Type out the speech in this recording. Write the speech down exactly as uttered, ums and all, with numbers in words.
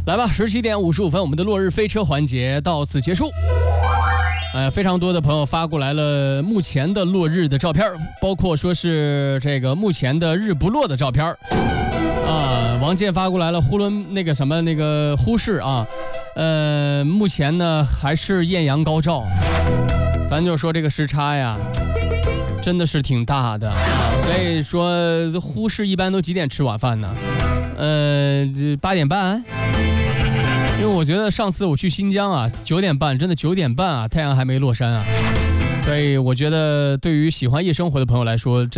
来吧，十七点五十五分，我们的落日飞车环节到此结束。呃，非常多的朋友发过来了目前的落日的照片，包括说是这个目前的日不落的照片啊。王健发过来了呼伦那个什么那个呼市啊，呃，目前呢还是艳阳高照。咱就说这个时差呀，真的是挺大的啊。所以说呼市一般都几点吃晚饭呢？呃，八点半。因为我觉得上次我去新疆啊，九点半，真的九点半啊，太阳还没落山啊，所以我觉得对于喜欢夜生活的朋友来说，真